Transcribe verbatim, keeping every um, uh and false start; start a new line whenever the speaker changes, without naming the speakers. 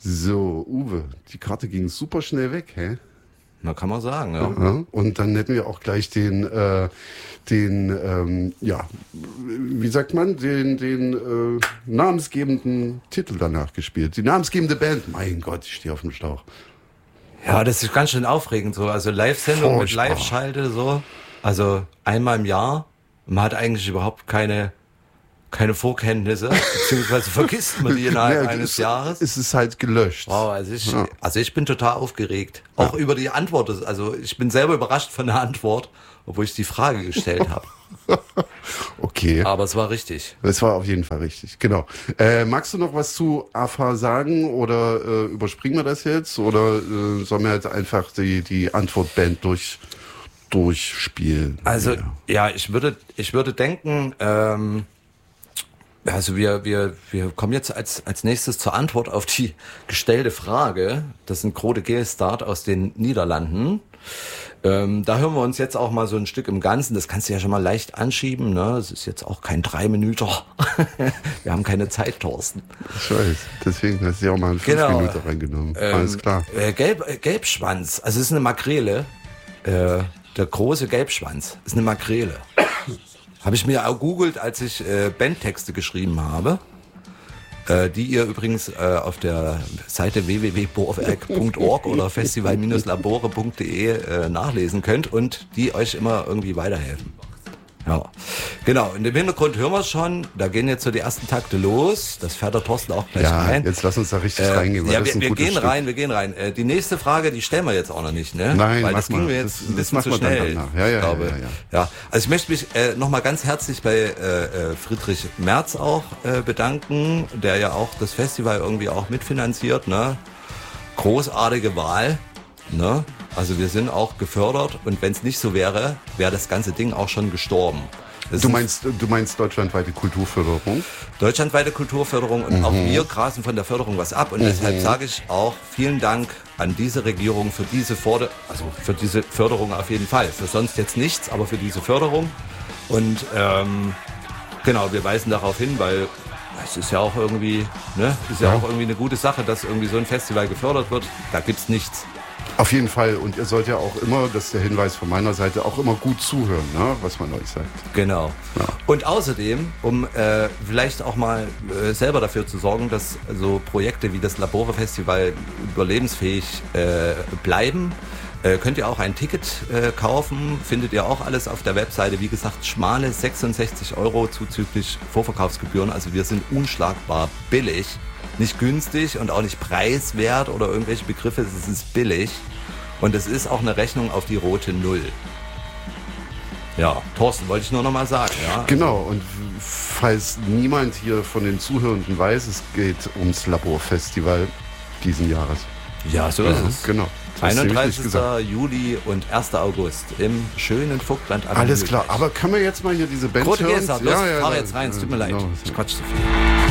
So, Uwe, die Karte ging super schnell weg, hä?
Na, kann man sagen, ja.
Ja, und dann hätten wir auch gleich den, äh, den, ähm, ja, wie sagt man, den, den äh, namensgebenden Titel danach gespielt. Die namensgebende Band. Mein Gott, ich stehe auf dem Schlauch.
Ja, das ist ganz schön aufregend so. Also Live-Sendung mit Live-Schalte so. Also einmal im Jahr. Man hat eigentlich überhaupt keine keine Vorkenntnisse, beziehungsweise vergisst man die innerhalb ja, eines
es,
Jahres.
Es ist halt gelöscht.
Wow, also ich, ja. also ich bin total aufgeregt. Auch ja. über die Antwort. Also ich bin selber überrascht von der Antwort, obwohl ich die Frage gestellt habe.
Okay.
Aber es war richtig.
Es war auf jeden Fall richtig, genau. Äh, magst du noch was zu A F A sagen oder äh, überspringen wir das jetzt? Oder äh, sollen wir jetzt einfach die, die Antwortband durch, durchspielen?
Also
ja.
ja, ich würde, ich würde denken, ähm, also wir, wir, wir kommen jetzt als, als nächstes zur Antwort auf die gestellte Frage. Das ist ein Grode Geestart aus den Niederlanden. Ähm, da hören wir uns jetzt auch mal so ein Stück im Ganzen. Das kannst du ja schon mal leicht anschieben, ne? Das ist jetzt auch kein Drei-Minüter. Wir haben keine Zeit, Thorsten.
Ich weiß, deswegen hast du ja auch mal einen fünf
genau.
Minuten reingenommen.
Ähm,
Alles klar.
Äh, Gelb, äh, Gelbschwanz, also es ist eine Makrele. Äh, der große Gelbschwanz ist eine Makrele. Habe ich mir auch googelt, als ich äh, Bandtexte geschrieben habe, äh, die ihr übrigens äh, auf der Seite w w w punkt bohrwerk punkt org oder festival Bindestrich labore punkt de äh, nachlesen könnt und die euch immer irgendwie weiterhelfen. Ja, genau. Und im Hintergrund hören wir es schon. Da gehen jetzt so die ersten Takte los. Das fährt der Thorsten auch gleich
ja,
rein.
Jetzt lass uns da richtig
äh,
reingehen. Weil
ja,
das
wir,
ist ein
wir gehen
Stück.
rein, wir gehen rein. Äh, die nächste Frage, die stellen wir jetzt auch noch nicht, ne?
Nein,
weil das ging
mal.
mir jetzt
das,
ein bisschen
das
zu schnell.
Dann ja, ja,
glaube.
Ja, ja, ja.
ja, also ich möchte mich äh, nochmal ganz herzlich bei äh, Friedrich Merz auch äh, bedanken, der ja auch das Festival irgendwie auch mitfinanziert, ne? Großartige Wahl, ne? Also wir sind auch gefördert und wenn es nicht so wäre, wäre das ganze Ding auch schon gestorben.
Du meinst, du meinst deutschlandweite Kulturförderung?
Deutschlandweite Kulturförderung und mhm. auch wir grasen von der Förderung was ab und mhm. deshalb sage ich auch vielen Dank an diese Regierung für diese Forder- also für diese Förderung auf jeden Fall. Für sonst jetzt nichts, aber für diese Förderung. Und ähm, genau, wir weisen darauf hin, weil es ist ja auch irgendwie, ne, ist ja, ja auch irgendwie eine gute Sache, dass irgendwie so ein Festival gefördert wird. Da gibt's nichts.
Auf jeden Fall. Und ihr sollt ja auch immer, das ist der Hinweis von meiner Seite, auch immer gut zuhören, ne, was man euch sagt.
Genau.
Ja.
Und außerdem, um äh, vielleicht auch mal äh, selber dafür zu sorgen, dass so Projekte wie das Labore Festival überlebensfähig äh, bleiben, äh, könnt ihr auch ein Ticket äh, kaufen. Findet ihr auch alles auf der Webseite. Wie gesagt, schmale sechsundsechzig Euro zuzüglich Vorverkaufsgebühren. Also wir sind unschlagbar billig. Nicht günstig und auch nicht preiswert oder irgendwelche Begriffe, es ist billig. Und es ist auch eine Rechnung auf die rote Null. Ja, Thorsten, wollte ich nur noch mal sagen. Ja?
Genau, und falls niemand hier von den Zuhörenden weiß, es geht ums Laborfestival diesen Jahres.
Ja, so ja, ist es.
Genau.
einunddreißigster Juli und erster August im schönen Vogtland.
Alles klar, aber können wir jetzt mal hier diese Band
Grode
hören?
Geestart, los,
ja, ja,
fahr
ja,
jetzt rein, es tut mir
ja,
leid.
genau.
Ich quatsch zu viel.